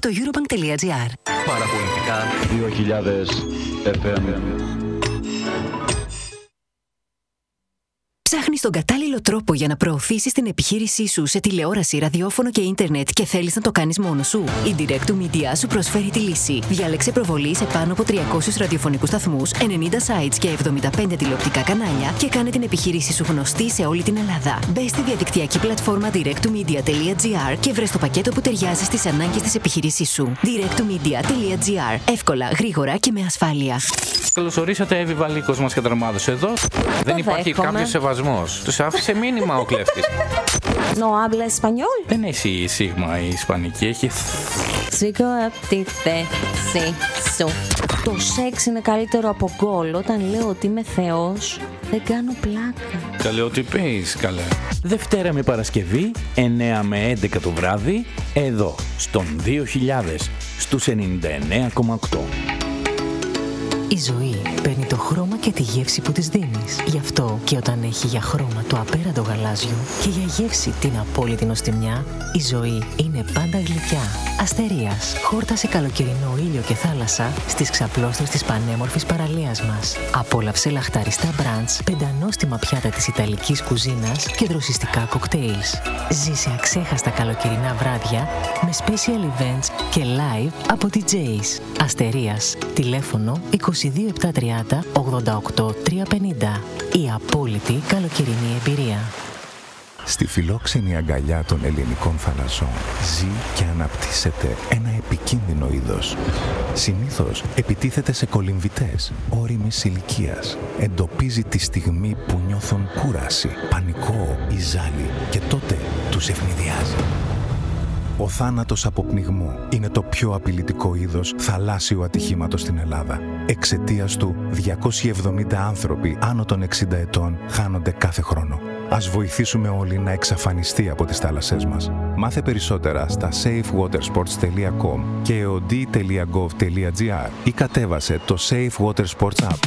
το Eurobank.gr. Παραπολιτικά 2000 FM. Ψάχνεις τον κατάλληλο τρόπο για να προωθήσεις την επιχείρησή σου σε τηλεόραση, ραδιόφωνο και ίντερνετ και θέλεις να το κάνεις μόνος σου? Η Direct to Media σου προσφέρει τη λύση. Διάλεξε προβολή σε πάνω από 300 ραδιοφωνικούς σταθμούς, 90 sites και 75 τηλεοπτικά κανάλια και κάνε την επιχείρησή σου γνωστή σε όλη την Ελλάδα. Μπες στη διαδικτυακή πλατφόρμα directtomedia.gr και βρες το πακέτο που ταιριάζει στις ανάγκες της επιχείρησής σου. directtomedia.gr. Εύκολα, γρήγορα και με ασφάλεια. Καλωσορίσατε, Εύη Βαλίκος μας καταρμάδωσε εδώ. Δεν υπάρχει κάποιος σεβασμός. Τους άφησε μήνυμα ο κλέφτης. No habla español. Δεν έχει σίγμα η ισπανική, έχει. Σήκω απ' τη θέση σου. Το σεξ είναι καλύτερο από γκολ. Όταν λέω ότι είμαι θεός, δεν κάνω πλάκα. Καλέ, ό,τι πεις, καλέ. Δευτέρα με Παρασκευή, 9 με 11 το βράδυ, εδώ, στον 2000, στους 99,8. Η ζωή παίρνει το χρώμα και τη γεύση που της δίνεις. Γι' αυτό και όταν έχει για χρώμα το απέραντο γαλάζιο και για γεύση την απόλυτη νοστιμιά, η ζωή είναι πάντα γλυκιά. Αστερίας, χόρτασε καλοκαιρινό ήλιο και θάλασσα στις ξαπλώστρες της πανέμορφης παραλίας μας. Απόλαυσε λαχταριστά μπραντς, πεντανόστιμα πιάτα της ιταλικής κουζίνας και δροσιστικά κοκτέιλς. Ζήσε αξέχαστα καλοκαιρινά βράδια με special events και live από DJs. Αστερίας, τηλέφωνο 22730 88 350. Η απόλυτη καλοκαιρινή εμπειρία. Στη φιλόξενη αγκαλιά των ελληνικών θαλασσών ζει και αναπτύσσεται ένα επικίνδυνο είδος. Συνήθως επιτίθεται σε κολυμβητές όριμης ηλικίας. Εντοπίζει τη στιγμή που νιώθουν κούραση, πανικό ή ζάλι και τότε τους ευνηδιάζει. Ο θάνατος από πνιγμό είναι το πιο απειλητικό είδος θαλάσσιου ατυχήματος στην Ελλάδα. Εξαιτίας του, 270 άνθρωποι άνω των 60 ετών χάνονται κάθε χρόνο. Ας βοηθήσουμε όλοι να εξαφανιστεί από τις θάλασσές μας. Μάθε περισσότερα στα safewatersports.com και od.gov.gr ή κατέβασε το Safe Water Sports App.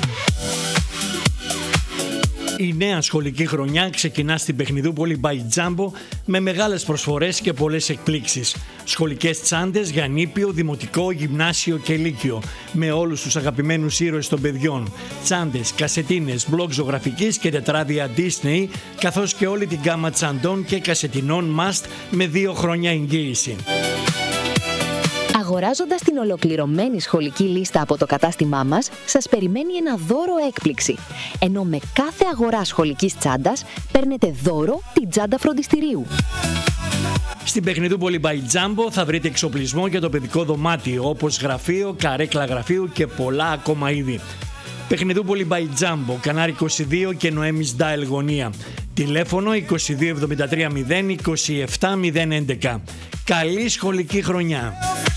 Η νέα σχολική χρονιά ξεκινά στην Παιχνιδούπολη by Jumbo με μεγάλες προσφορές και πολλές εκπλήξεις. Σχολικές τσάντες για νήπιο, δημοτικό, γυμνάσιο και λύκειο με όλους τους αγαπημένους ήρωες των παιδιών. Τσάντες, κασετίνες, μπλοκ ζωγραφικής και τετράδια Disney, καθώς και όλη την γκάμα τσαντών και κασετινών Must με 2 χρόνια εγγύηση. Αγοράζοντας την ολοκληρωμένη σχολική λίστα από το κατάστημά μας, σας περιμένει ένα δώρο έκπληξη. Ενώ με κάθε αγορά σχολικής τσάντας παίρνετε δώρο την τσάντα φροντιστηρίου. Στην Παιχνιδούπολη by Jumbo θα βρείτε εξοπλισμό για το παιδικό δωμάτιο, όπως γραφείο, καρέκλα γραφείου και πολλά ακόμα είδη. Παιχνιδούπολη by Jumbo, Κανάρι 22 και Νοέμις Ντάιλ γωνία. Τηλέφωνο 2273 0 27 011. Καλή σχολική χρονιά!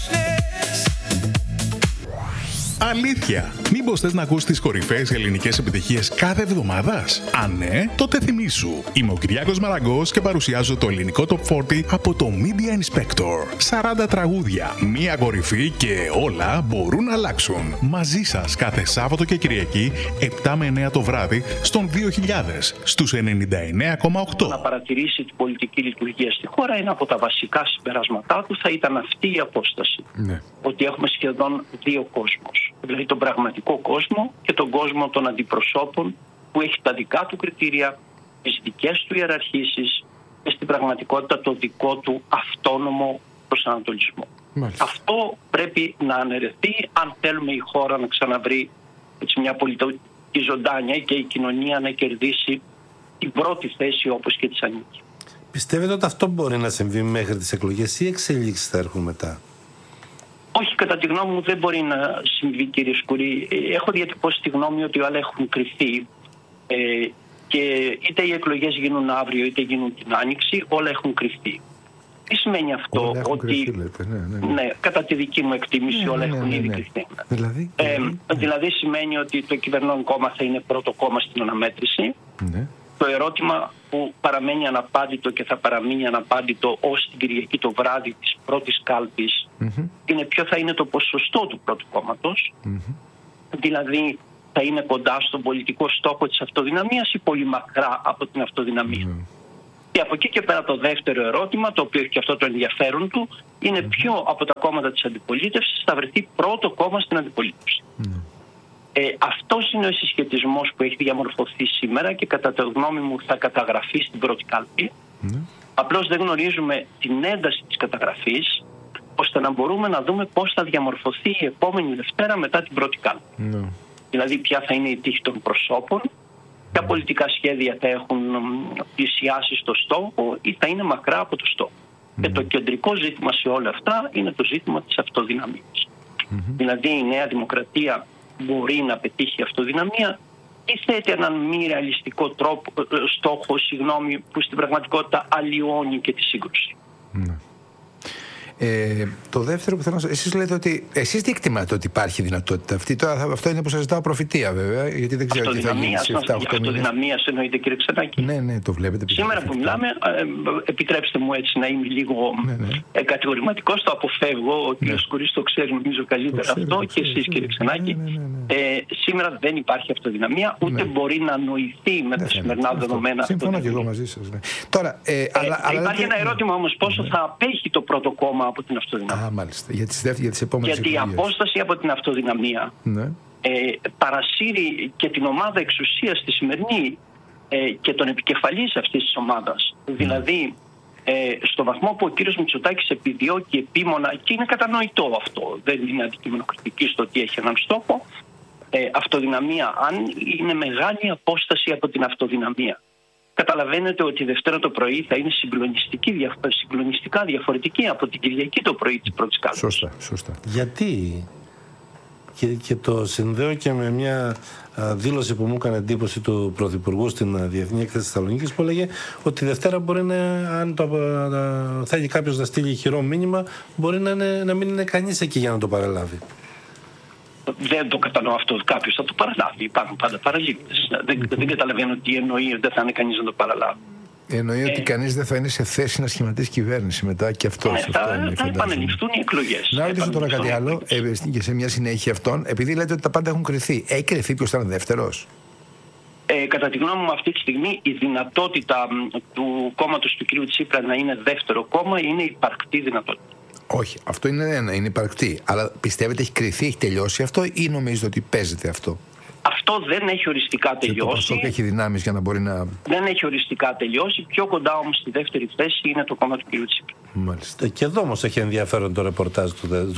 Αλήθεια! Μήπως θες να ακούς τις κορυφαίες ελληνικές επιτυχίες κάθε εβδομάδας? Αν ναι, τότε θυμήσου. Είμαι ο Κυριάκος Μαραγκός και παρουσιάζω το ελληνικό Top 40 από το Media Inspector. 40 τραγούδια, μία κορυφή και όλα μπορούν να αλλάξουν. Μαζί σας κάθε Σάββατο και Κυριακή, 7 με 9 το βράδυ, στον 2000, στους 99,8. Να παρατηρήσει την πολιτική λειτουργία στη χώρα, ένα από τα βασικά συμπεράσματά του θα ήταν αυτή η απόσταση. Ναι. Ότι έχουμε σχεδόν 2 κόσμους. Δηλαδή τον πραγματικό κόσμο και τον κόσμο των αντιπροσώπων που έχει τα δικά του κριτήρια, τις δικές του ιεραρχήσεις και στην πραγματικότητα το δικό του αυτόνομο προσανατολισμό. Μάλιστα. Αυτό πρέπει να αναιρεθεί αν θέλουμε η χώρα να ξαναβρει μια πολιτική ζωντάνια και η κοινωνία να κερδίσει την πρώτη θέση όπως και της ανήκει. Πιστεύετε ότι αυτό μπορεί να συμβεί μέχρι τις εκλογές ή εξελίξεις θα έρχουν μετά? Όχι, κατά τη γνώμη μου δεν μπορεί να συμβεί, κύριε Σκουρή. Έχω διατυπώσει τη γνώμη ότι όλα έχουν κρυφθεί και είτε οι εκλογές γίνουν αύριο είτε γίνουν την Άνοιξη, όλα έχουν κρυφθεί. Τι σημαίνει αυτό? Ότι κρυφθεί, ναι, κατά τη δική μου εκτίμηση όλα έχουν ήδη κρυφθεί. Δηλαδή σημαίνει ότι το κυβερνών κόμμα θα είναι πρώτο κόμμα στην αναμέτρηση. Ναι. Το ερώτημα που παραμένει αναπάντητο και θα παραμείνει αναπάντητο ως την Κυριακή το βράδυ της πρώτης κάλπης είναι ποιο θα είναι το ποσοστό του πρώτου κόμματος. Δηλαδή θα είναι κοντά στον πολιτικό στόχο της αυτοδυναμίας ή πολύ μακρά από την αυτοδυναμία. Και από εκεί και πέρα το δεύτερο ερώτημα, το οποίο έχει και αυτό το ενδιαφέρον του, είναι ποιο από τα κόμματα της αντιπολίτευσης θα βρεθεί πρώτο κόμμα στην αντιπολίτευση. Αυτός είναι ο συσχετισμός που έχει διαμορφωθεί σήμερα και κατά τη γνώμη μου θα καταγραφεί στην πρώτη κάλπη. Απλώς δεν γνωρίζουμε την ένταση της καταγραφής, ώστε να μπορούμε να δούμε πώς θα διαμορφωθεί η επόμενη Δευτέρα μετά την πρώτη κάλπη. Δηλαδή ποια θα είναι η τύχη των προσώπων, ποια πολιτικά σχέδια θα έχουν πλησιάσει στο στόχο ή θα είναι μακρά από το στόχο. Και το κεντρικό ζήτημα σε όλα αυτά είναι το ζήτημα της αυτοδυναμίας. Δηλαδή η Νέα Δημοκρατία μπορεί να πετύχει αυτοδυναμία ή θέτει έναν μη ρεαλιστικό στόχο, που στην πραγματικότητα αλλοιώνει και τη σύγκρουση. Το δεύτερο που θέλω να σας... Εσείς λέτε ότι... Εσείς τι εκτιμάτε ότι υπάρχει δυνατότητα αυτή? Τώρα, αυτό είναι που σας ζητάω προφητεία βέβαια, γιατί δεν ξέρω τι θα γίνει σε 7-8 μήνες. Αυτοδυναμίας εννοείται, κύριε Ξενάκη. Ναι, το βλέπετε. Σήμερα που μιλάμε, επιτρέψτε μου έτσι να είμαι λίγο κατηγορηματικός, το αποφεύγω. Ο κύριος Σκουρής το ξέρει νομίζω καλύτερα αυτό και εσείς, κύριε Ξενάκη. Σήμερα δεν υπάρχει αυτοδυναμία, ούτε μπορεί να νοηθεί με τα σημερινά δεδομένα. Συμφωνώ και εγώ μαζί σας. Υπάρχει ένα ερώτημα όμως, πόσο θα απέχει το πρώτο κόμμα από την αυτοδυναμία. Μάλιστα. Για τις επόμενες Γιατί η απόσταση από την αυτοδυναμία παρασύρει και την ομάδα εξουσίας τη σημερινή και τον επικεφαλής αυτής της ομάδας. Δηλαδή, στο βαθμό που ο κύριος Μητσοτάκης επιδιώκει επίμονα, και είναι κατανοητό αυτό, δεν είναι αντικείμενο κριτική στο ότι έχει έναν στόχο, αυτοδυναμία, αν είναι μεγάλη απόσταση από την αυτοδυναμία. Καταλαβαίνετε ότι Δευτέρα το πρωί θα είναι συγκλονιστικά διαφορετική από την Κυριακή το πρωί της πρώτης κάλπης. Σωστά. Γιατί? Και το συνδέω και με μια δήλωση που μου έκανε εντύπωση του Πρωθυπουργού στην Διεθνή Έκθεση Θεσσαλονίκης, που έλεγε ότι Δευτέρα μπορεί αν θέλει κάποιος να στείλει ηχηρό μήνυμα, μπορεί να μην είναι κανείς εκεί για να το παραλάβει. Δεν το κατανοώ αυτό. Κάποιος θα το παραλάβει. Υπάρχουν πάντα παραλήπτες. Δεν καταλαβαίνω τι εννοεί ότι δεν θα είναι κανείς να το παραλάβει. Εννοεί ότι κανείς δεν θα είναι σε θέση να σχηματίσει κυβέρνηση μετά και αυτό. Θα επαναληφθούν οι εκλογές. Να ρωτήσω τώρα κάτι άλλο, και σε μια συνέχεια αυτών, επειδή λέτε ότι τα πάντα έχουν κριθεί. Έχει κριθεί ποιος θα είναι δεύτερος? Κατά τη γνώμη μου, αυτή τη στιγμή η δυνατότητα του κόμματος του κ. Τσίπρα να είναι δεύτερο κόμμα είναι υπαρκτή δυνατότητα. Όχι, αυτό είναι υπαρκτή. Αλλά πιστεύετε έχει κριθεί, έχει τελειώσει αυτό, ή νομίζετε ότι παίζεται αυτό? Αυτό δεν έχει οριστικά τελειώσει. Και το Πασόκ έχει δυνάμεις για να μπορεί να... Δεν έχει οριστικά τελειώσει. Πιο κοντά όμως στη δεύτερη θέση είναι το κόμμα του κ. Τσίπρα. Μάλιστα. Και εδώ όμως έχει ενδιαφέρον το ρεπορτάζ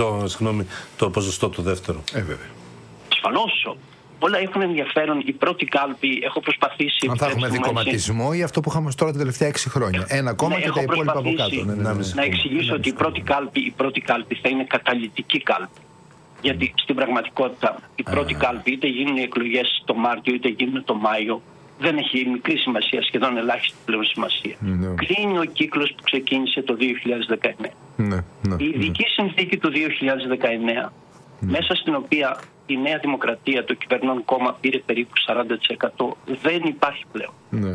το ποσοστό του δεύτερου. Βέβαια. Ασφαλώς. Όλα έχουν ενδιαφέρον. Η πρώτη κάλπη έχω προσπαθήσει. Αν θα έχουμε δικομματισμό ή αυτό που είχαμε τώρα τα τελευταία 6 χρόνια. Ένα κόμμα και τα υπόλοιπα από κάτω. Να εξηγήσω ότι η πρώτη κάλπη θα είναι καταλυτική κάλπη. Γιατί στην πραγματικότητα η πρώτη κάλπη, είτε γίνουν οι εκλογές το Μάρτιο είτε γίνουν το Μάιο, δεν έχει μικρή σημασία, σχεδόν ελάχιστη πλέον σημασία. Κλείνει ο κύκλος που ξεκίνησε το 2019. Η ειδική συνθήκη του 2019, μέσα στην οποία η Νέα Δημοκρατία, το κυβερνών κόμμα, πήρε περίπου 40%, δεν υπάρχει πλέον.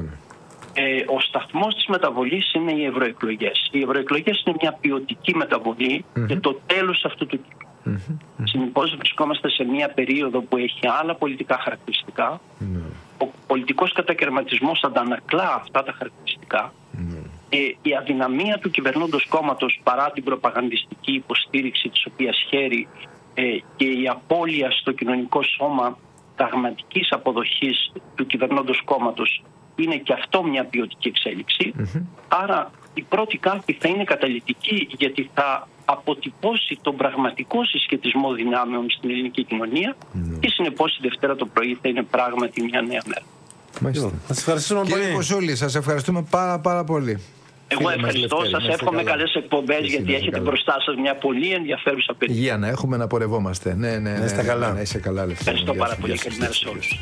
Ο σταθμός της μεταβολής είναι οι ευρωεκλογές. Οι ευρωεκλογές είναι μια ποιοτική μεταβολή και το τέλος αυτού του κύκλου. Συνεπώς βρισκόμαστε σε μια περίοδο που έχει άλλα πολιτικά χαρακτηριστικά. Ο πολιτικός κατακαιρματισμός αντανακλά αυτά τα χαρακτηριστικά. Η αδυναμία του κυβερνώντος κόμματος, παρά την προπαγανδιστική υποστήριξη της οποίας χαίρει, και η απώλεια στο κοινωνικό σώμα πραγματικής αποδοχής του κυβερνώντος κόμματος είναι και αυτό μια ποιοτική εξέλιξη. Άρα η πρώτη κάλπη θα είναι καταλυτική, γιατί θα αποτυπώσει τον πραγματικό συσχετισμό δυνάμεων στην ελληνική κοινωνία και συνεπώς η Δευτέρα το πρωί θα είναι πράγματι μια νέα μέρα. Σας ευχαριστούμε πολύ. Κύριε Κοσούλη, σας ευχαριστούμε πάρα πολύ. Εγώ ευχαριστώ, σας εύχομαι καλές εκπομπές, γιατί έχετε μπροστά σας μια πολύ ενδιαφέρουσα περίπτωση. Υγεία να έχουμε, να πορευόμαστε. Ναι, να είστε καλά. Να είστε καλά, Λευτέρη. Ευχαριστώ πάρα πολύ. Καλημέρα σε όλους.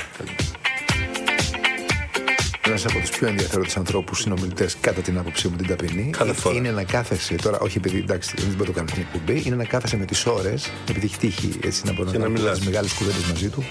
Ένας από τους πιο ενδιαφέροντες ανθρώπους συνομιλητές, κατά την άποψή μου την ταπεινή, είναι να κάθεσαι τώρα, όχι επειδή εντάξει, δεν μπορεί να το κάνει στην εκπομπή, είναι να κάθεσαι με τις ώρες, επειδή έχει τύχει έτσι να μπορεί να μιλάς μεγάλες κουβέντες μαζί του,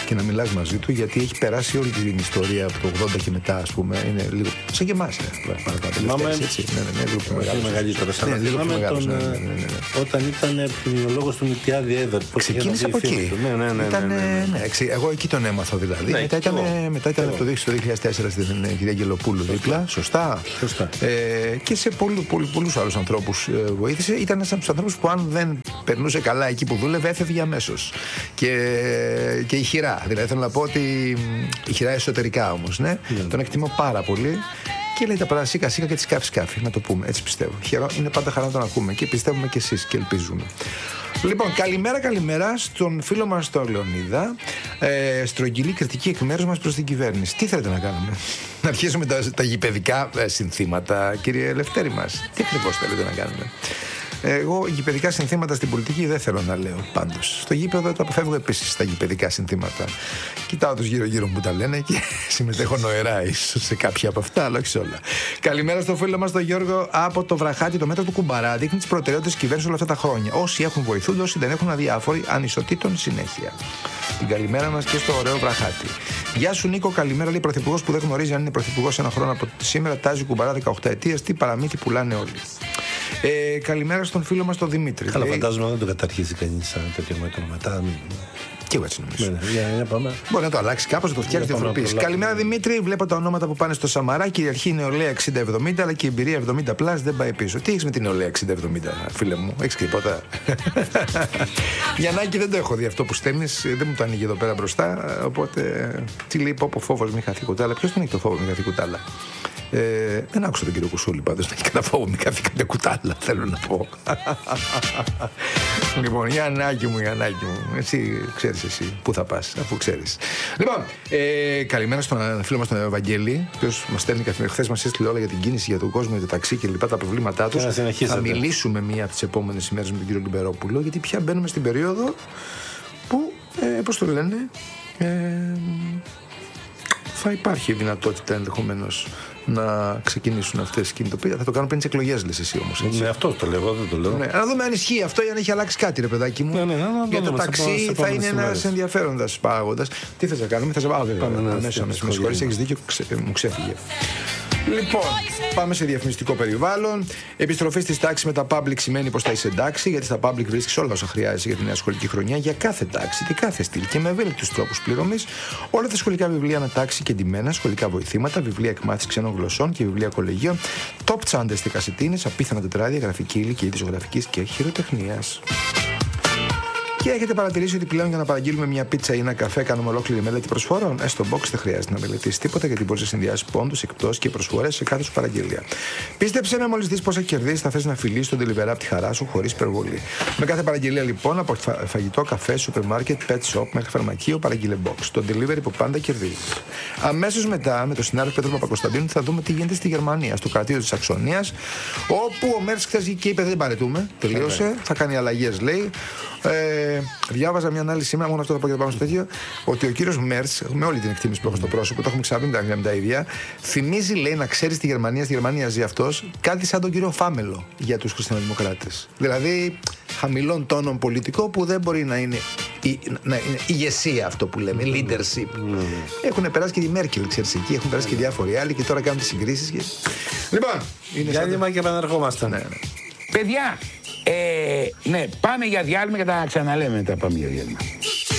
και να μιλάς μαζί του, γιατί έχει περάσει όλη την ιστορία από το 80 και μετά, ας πούμε. Είναι λίγο σαν και εμάς, Θυμάμαι. Λίγο πιο μεγαλύτερος. Θυμάμαι όταν ήταν επιδημιολόγος του Νητιάδη Έδερ. Ξεκίνησε από εκεί. Εγώ εκεί τον έμαθα δηλαδή. Μετά ήταν το 2004 στην κυρία Αγγελοπούλου δίπλα. Σωστά. Και σε πολλούς άλλους ανθρώπους βοήθησε. Ήταν ένας από τους ανθρώπους που αν δεν περνούσε καλά εκεί που δούλευε, έφευγε αμέσως. Και η χειρά. Δηλαδή θέλω να πω ότι η χειρά εσωτερικά όμως. Ναι. Τον εκτιμώ πάρα πολύ. Και λέει τα πράγματα σίκα σίκα και τη σκάφη, να το πούμε. Έτσι πιστεύω. Είναι πάντα χαρά να τον ακούμε και πιστεύουμε κι εσείς και ελπίζουμε. Λοιπόν, καλημέρα στον φίλο μας τον Λεωνίδα. Στρογγυλή κριτική εκ μέρους μας προς την κυβέρνηση. Τι θέλετε να κάνουμε? Να αρχίσουμε τα γηπαιδικά συνθήματα, κύριε Λευτέρη μας? Τι ακριβώς θέλετε να κάνουμε? Εγώ γηπαιδικά συνθήματα στην πολιτική δεν θέλω να λέω πάντως. Στο γήπεδο το αποφεύγω επίσης τα γηπαιδικά συνθήματα. Κοιτάω τους γύρω-γύρω μου τα λένε και συμμετέχω νοερά ίσως σε κάποια από αυτά, αλλά όχι σε όλα. Καλημέρα στο φίλο μας τον Γιώργο από το Βραχάτι. Το μέτρο του Κουμπαρά δείχνει τις προτεραιότητες της κυβέρνησης όλα αυτά τα χρόνια. Όσοι έχουν βοηθούνται, όσοι δεν έχουν αδιάφοροι, ανισοτήτων συνέχεια. Την καλημέρα μας και στο ωραίο Βραχάτι. Γεια σου Νίκο, καλημέρα. Λέει πρωθυπουργός που δεν γνωρίζει αν είναι πρωθυπουργός ένα χρόνο από σήμερα. Τάζει Κουμπαρά 18 ετίας. Τι παραμύθι πουλάνε όλοι. Καλημέρα στον φίλο μας τον Δημήτρη. Καλά, φαντάζομαι δεν το καταρχίζει κανείς σαν τέτοιο μέτρο μετά. Και εγώ έτσι νομίζω. Μπορεί να το αλλάξει κάπως, να το φτιάξει διαφοροποίηση. Καλημέρα Δημήτρη. Βλέπω τα ονόματα που πάνε στο Σαμαρά. Κυριαρχεί η νεολαία 60-70, αλλά και η εμπειρία 70+, δεν πάει πίσω. Τι έχεις με την νεολαία 60-70, φίλε μου? Έχεις τίποτα? Γιαννάκη, δεν το έχω δει αυτό που στέλνεις. Δεν μου το ανοίγει εδώ πέρα μπροστά. Οπότε τι λέει, πω φόβος μη χαθεί κουτάλα. Ποιος τον έχει το φόβο μη χαθεί κουτάλα? Δεν άκουσα τον κύριο Κουσούλη πάντως να έχει κανένα φόβο μη χαθεί κανένα κουτάλα, θέλω να πω. Λοιπόν, Γιαννάκη μου, εσύ ξέρεις εσύ πού θα πας, αφού ξέρεις. Λοιπόν, καλημέρα στον φίλο μας τον Ευαγγέλη, ο οποίος μας στέλνει καθημερινά. Χθες μας έστειλε όλα για την κίνηση, για τον κόσμο, για το ταξί και λοιπά, τα προβλήματά τους. Θα μιλήσουμε μία από τις επόμενες ημέρες με τον κύριο Λιμπερόπουλο, γιατί πια μπαίνουμε στην περίοδο που, πώς το λένε, θα υπάρχει δυνατότητα ενδεχομένως να ξεκινήσουν αυτές τις κινητοποιήσεις. Θα το κάνουν πριν τις εκλογές, λες εσύ όμως. Ναι, αυτό το λέω, δεν το λέω. Ναι, να δούμε αν ισχύει αυτό ή αν έχει αλλάξει κάτι, ρε παιδάκι μου. Για το ταξί θα είναι ένας ενδιαφέροντας παράγοντας. Τι θες να κάνουμε, θα σε πάω. Αμέσως, με συγχωρείς, έχεις δίκιο, μου ξέφυγε. Λοιπόν, πάμε σε διαφημιστικό περιβάλλον. Επιστροφή στη τάξη με τα public σημαίνει πως θα είσαι εντάξει, γιατί στα public βρίσκεις όλα όσα χρειάζεσαι για τη νέα σχολική χρονιά, για κάθε τάξη και κάθε στυλ και με ευέλικτους τρόπους πληρωμής. Όλα τα σχολικά βιβλία ανατάξει και ντυμένα, σχολικά βοηθήματα, βιβλία εκμάθησης ξένων γλωσσών και βιβλία κολεγίων, top τσάντες και κασετίνες, απίθανα τετράδια, γραφική ύλη και είδη ζωγραφικής και χειροτεχνίας. Και έχετε παρατηρήσει ότι πλέον για να παραγγείλουμε μια πίτσα ή ένα καφέ κάνουμε ολόκληρη μελέτη προσφορών? Στο box δεν χρειάζεται να μελετήσει τίποτα, γιατί μπορείς να συνδυάσεις πόντους, εκπτώσεις και προσφορές σε κάθε σου παραγγελία. Πίστεψε με, μόλις δεις πόσα κερδίσεις, θα θες να φιλήσεις τον delivery από τη χαρά σου χωρίς υπερβολή. Με κάθε παραγγελία λοιπόν, από φαγητό, καφέ, σούπερ μάρκετ, pet shop μέχρι φαρμακείο, παραγγείλε box. Το delivery που πάντα κερδίζει. Αμέσως μετά, με τον συνάδελφο Πέτρο Παπακοσταντίνου, θα δούμε τι γίνεται στη Γερμανία, στο κρατήριο της Σαξονίας, όπου ο Μέρς χθες και είπε δεν παρετούμε, τελείωσε, θα κάνει αλλαγές λέει. Διάβαζα μια ανάλυση σήμερα, μόνο αυτό θα πω και θα πάμε στο τέτοιο, ότι ο κύριος Μέρς, με όλη την εκτίμηση που έχω στο πρόσωπο, το έχουμε ξαναπεί με τα ίδια, θυμίζει, λέει, να ξέρει στη Γερμανία ζει αυτός, κάτι σαν τον κύριο Φάμελο για τους χριστιανοδημοκράτες. Δηλαδή, χαμηλών τόνων πολιτικό που δεν μπορεί να είναι ηγεσία αυτό που λέμε, leadership. Έχουν περάσει και τη Μέρκελ, ξέρεις εκεί, έχουν περάσει και διάφοροι άλλοι και τώρα κάνουν τις συγκρίσεις. Λοιπόν, διάλειμμα και επαναρχόμαστε. Ναι. Παιδιά, ναι, πάμε για διάλειμμα και τα ξαναλέμε μετά. Πάμε για διάλειμμα.